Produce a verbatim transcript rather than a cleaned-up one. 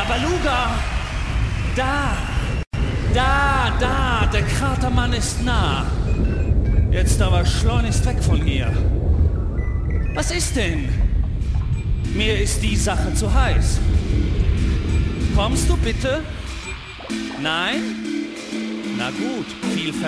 Beluga! Da! Da, da! Der Kratermann ist nah! Jetzt aber schleunigst weg von hier! Was ist denn? Mir ist die Sache zu heiß. Kommst du bitte? Nein? Na gut, viel Vergnügen.